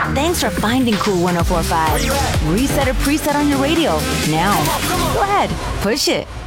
Thanks for finding Cool 104.5. Reset a preset on your radio. Now, go ahead, push it.